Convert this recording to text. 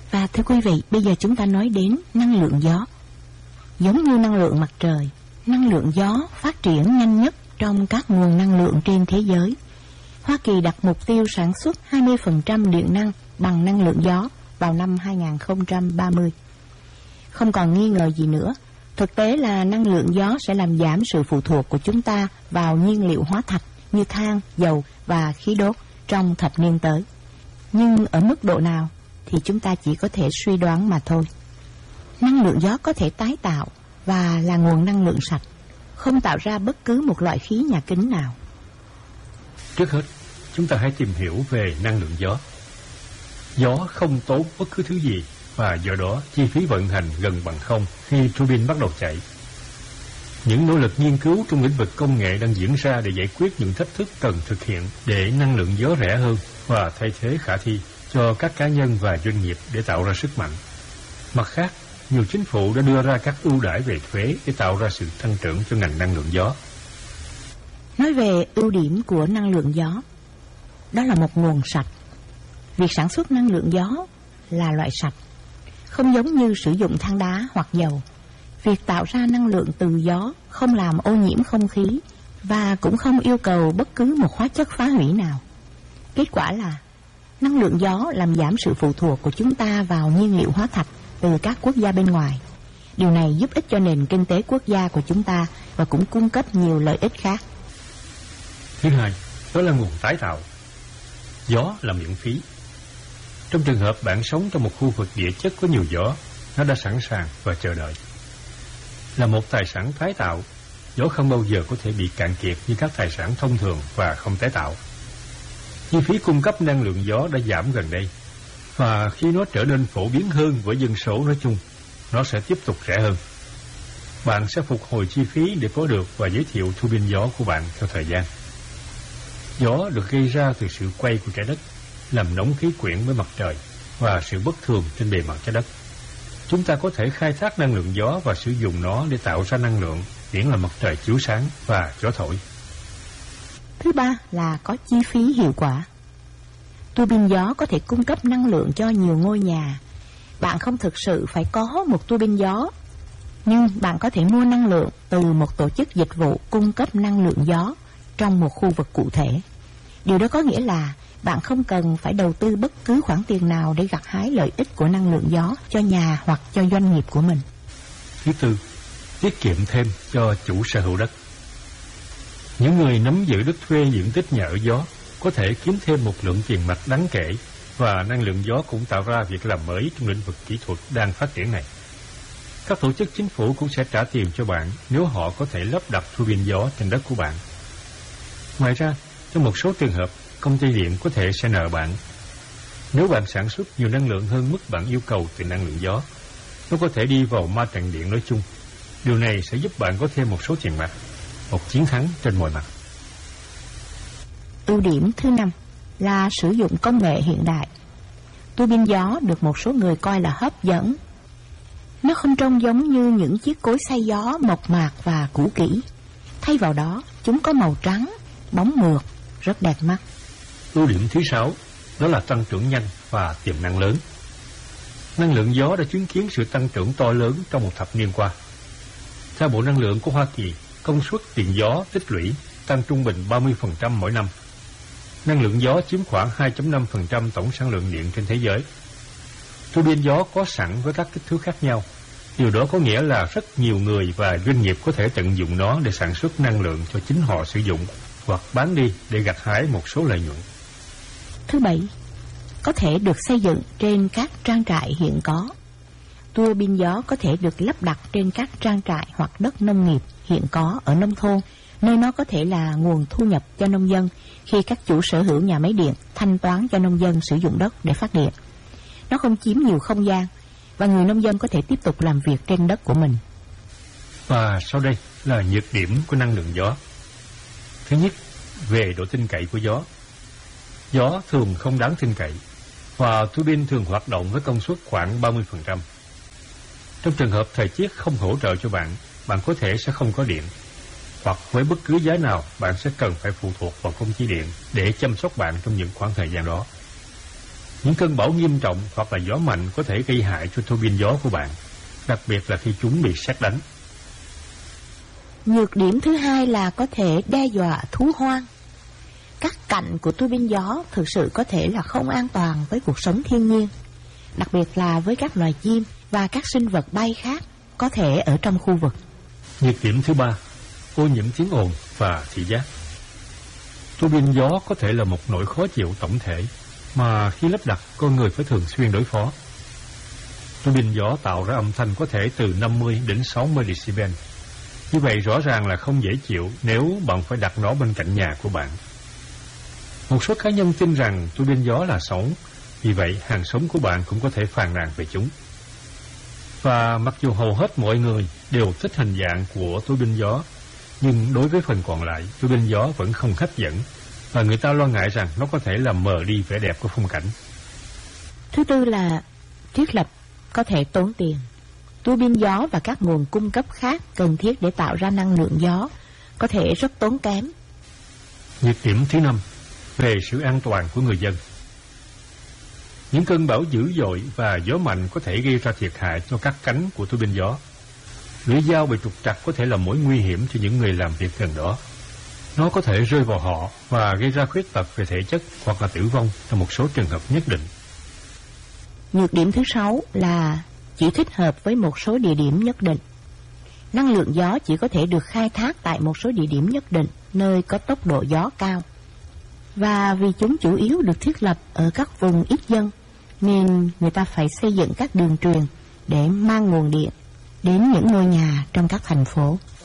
Và thưa quý vị, bây giờ chúng ta nói đến năng lượng gió. Giống như năng lượng mặt trời, năng lượng gió phát triển nhanh nhất trong các nguồn năng lượng trên thế giới. Hoa Kỳ đặt mục tiêu sản xuất 20% điện năng bằng năng lượng gió vào năm 2030. Không còn nghi ngờ gì nữa, thực tế là năng lượng gió sẽ làm giảm sự phụ thuộc của chúng ta vào nhiên liệu hóa thạch như than, dầu và khí đốt trong thập niên tới. Nhưng ở mức độ nào thì chúng ta chỉ có thể suy đoán mà thôi. Năng lượng gió có thể tái tạo và là nguồn năng lượng sạch, không tạo ra bất cứ một loại khí nhà kính nào. Trước hết, chúng ta hãy tìm hiểu về năng lượng gió. Gió không tốn bất cứ thứ gì và do đó chi phí vận hành gần bằng không khi tuabin bắt đầu chạy. Những nỗ lực nghiên cứu trong lĩnh vực công nghệ đang diễn ra để giải quyết những thách thức cần thực hiện để năng lượng gió rẻ hơn và thay thế khả thi cho các cá nhân và doanh nghiệp để tạo ra sức mạnh. Mặt khác, nhiều chính phủ đã đưa ra các ưu đãi về thuế để tạo ra sự tăng trưởng cho ngành năng lượng gió. Nói về ưu điểm của năng lượng gió, đó là một nguồn sạch. Việc sản xuất năng lượng gió là loại sạch, không giống như sử dụng than đá hoặc dầu. Việc tạo ra năng lượng từ gió không làm ô nhiễm không khí và cũng không yêu cầu bất cứ một hóa chất phá hủy nào. Kết quả là năng lượng gió làm giảm sự phụ thuộc của chúng ta vào nhiên liệu hóa thạch từ các quốc gia bên ngoài. Điều này giúp ích cho nền kinh tế quốc gia của chúng ta và cũng cung cấp nhiều lợi ích khác. Thứ hai, đó là nguồn tái tạo. Gió là miễn phí. Trong trường hợp bạn sống trong một khu vực địa chất có nhiều gió, nó đã sẵn sàng và chờ đợi. Là một tài sản tái tạo, gió không bao giờ có thể bị cạn kiệt như các tài sản thông thường và không tái tạo. Chi phí cung cấp năng lượng gió đã giảm gần đây, và khi nó trở nên phổ biến hơn với dân số nói chung, nó sẽ tiếp tục rẻ hơn. Bạn sẽ phục hồi chi phí để có được và giới thiệu tuabin gió của bạn theo thời gian. Gió được gây ra từ sự quay của trái đất, làm nóng khí quyển với mặt trời và sự bất thường trên bề mặt trái đất. Chúng ta có thể khai thác năng lượng gió và sử dụng nó để tạo ra năng lượng, miễn là mặt trời chiếu sáng và gió thổi. Thứ ba là có chi phí hiệu quả. Tuabin gió có thể cung cấp năng lượng cho nhiều ngôi nhà. Bạn không thực sự phải có một tuabin gió, nhưng bạn có thể mua năng lượng từ một tổ chức dịch vụ cung cấp năng lượng gió trong một khu vực cụ thể. Điều đó có nghĩa là bạn không cần phải đầu tư bất cứ khoản tiền nào để gặt hái lợi ích của năng lượng gió cho nhà hoặc cho doanh nghiệp của mình. Thứ tư, tiết kiệm thêm cho chủ sở hữu đất. Những người nắm giữ đất thuê diện tích nhà ở gió có thể kiếm thêm một lượng tiền mặt đáng kể, và năng lượng gió cũng tạo ra việc làm mới trong lĩnh vực kỹ thuật đang phát triển này. Các tổ chức chính phủ cũng sẽ trả tiền cho bạn nếu họ có thể lắp đặt tuabin gió trên đất của bạn. Ngoài ra, trong một số trường hợp, công ty điện có thể sẽ nợ bạn. Nếu bạn sản xuất nhiều năng lượng hơn mức bạn yêu cầu từ năng lượng gió, nó có thể đi vào ma trận điện nói chung. Điều này sẽ giúp bạn có thêm một số tiền mặt, một chiến thắng trên mọi mặt. Ưu điểm thứ năm là sử dụng công nghệ hiện đại. Tuabin gió được một số người coi là hấp dẫn. Nó không trông giống như những chiếc cối xay gió mộc mạc và cũ kỹ. Thay vào đó, chúng có màu trắng, bóng mượt, rất đẹp mắt. Ưu điểm thứ sáu, đó là tăng trưởng nhanh và tiềm năng lớn. Năng lượng gió đã chứng kiến sự tăng trưởng to lớn trong một thập niên qua. Theo Bộ Năng lượng của Hoa Kỳ, công suất điện gió tích lũy tăng trung bình 30% mỗi năm. Năng lượng gió chiếm khoảng 2.5% tổng sản lượng điện trên thế giới. Tuabin gió có sẵn với các kích thước khác nhau. Điều đó có nghĩa là rất nhiều người và doanh nghiệp có thể tận dụng nó để sản xuất năng lượng cho chính họ sử dụng, hoặc bán đi để gặt hái một số lợi nhuận. Thứ bảy, có thể được xây dựng trên các trang trại hiện có. Tuabin gió có thể được lắp đặt trên các trang trại hoặc đất nông nghiệp hiện có ở nông thôn, nơi nó có thể là nguồn thu nhập cho nông dân khi các chủ sở hữu nhà máy điện thanh toán cho nông dân sử dụng đất để phát điện. Nó không chiếm nhiều không gian và người nông dân có thể tiếp tục làm việc trên đất của mình. Và sau đây là nhược điểm của năng lượng gió. Thứ nhất, về độ tin cậy của gió. Gió thường không đáng tin cậy, và tuabin thường hoạt động với công suất khoảng 30%. Trong trường hợp thời tiết không hỗ trợ cho bạn, bạn có thể sẽ không có điện, hoặc với bất cứ giá nào bạn sẽ cần phải phụ thuộc vào công ty điện để chăm sóc bạn trong những khoảng thời gian đó. Những cơn bão nghiêm trọng hoặc là gió mạnh có thể gây hại cho tua bin gió của bạn, đặc biệt là khi chúng bị sét đánh. Nhược điểm thứ hai là có thể đe dọa thú hoang. Các cạnh của tua bin gió thực sự có thể là không an toàn với cuộc sống thiên nhiên, đặc biệt là với các loài chim và các sinh vật bay khác có thể ở trong khu vực. Nhược điểm thứ ba, ô nhiễm tiếng ồn và thị giác. Tua bin gió có thể là một nỗi khó chịu tổng thể mà khi lắp đặt con người phải thường xuyên đối phó. Tua bin gió tạo ra âm thanh có thể từ 50 đến 60 decibel. Như vậy rõ ràng là không dễ chịu nếu bạn phải đặt nó bên cạnh nhà của bạn. Một số cá nhân tin rằng tua bin gió là xấu, vì vậy hàng xóm của bạn cũng có thể phàn nàn về chúng. Và mặc dù hầu hết mọi người đều thích hình dạng của tua bin gió, nhưng đối với phần còn lại, tua bin gió vẫn không hấp dẫn, và người ta lo ngại rằng nó có thể làm mờ đi vẻ đẹp của phong cảnh. Thứ tư là thiết lập có thể tốn tiền. Tua bin gió và các nguồn cung cấp khác cần thiết để tạo ra năng lượng gió có thể rất tốn kém. Nhược điểm thứ năm, về sự an toàn của người dân. Những cơn bão dữ dội và gió mạnh có thể gây ra thiệt hại cho các cánh của tua bin gió. Lưỡi dao bị trục trặc có thể là mối nguy hiểm cho những người làm việc gần đó. Nó có thể rơi vào họ và gây ra khuyết tật về thể chất hoặc là tử vong trong một số trường hợp nhất định. Nhược điểm thứ sáu là chỉ thích hợp với một số địa điểm nhất định. Năng lượng gió chỉ có thể được khai thác tại một số địa điểm nhất định, nơi có tốc độ gió cao. Và vì chúng chủ yếu được thiết lập ở các vùng ít dân, nên người ta phải xây dựng các đường truyền để mang nguồn điện đến những ngôi nhà trong các thành phố.